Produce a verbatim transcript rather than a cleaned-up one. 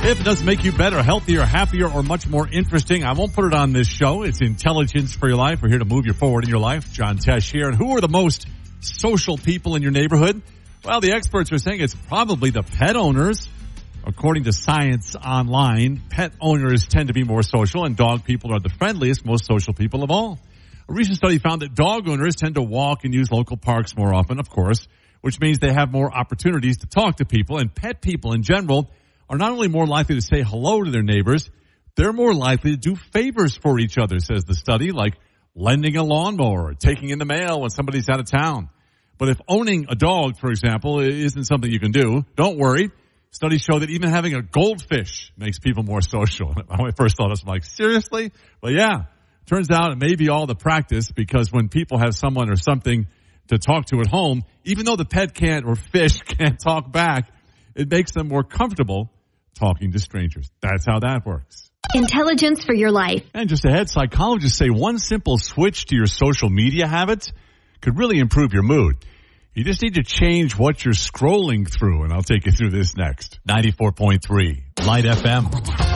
If it doesn't make you better, healthier, happier, or much more interesting, I won't put it on this show. It's Intelligence for Your Life. We're here to move you forward in your life. John Tesh here. And who are the most social people in your neighborhood? Well, the experts are saying it's probably the pet owners. According to Science Online, pet owners tend to be more social, and dog people are the friendliest, most social people of all. A recent study found that dog owners tend to walk and use local parks more often, of course, which means they have more opportunities to talk to people. And pet people in general are not only more likely to say hello to their neighbors, they're more likely to do favors for each other, says the study, like lending a lawnmower or taking in the mail when somebody's out of town. But if owning a dog, for example, isn't something you can do, don't worry. Studies show that even having a goldfish makes people more social. When I first thought this, I'm like, seriously? But yeah, turns out it may be all the practice, because when people have someone or something to talk to at home, even though the pet can't or fish can't talk back, it makes them more comfortable talking to strangers. That's how that works. Intelligence for your life. And just ahead, psychologists say one simple switch to your social media habits could really improve your mood. You just need to change what you're scrolling through, and I'll take you through this next. ninety-four point three Light F M.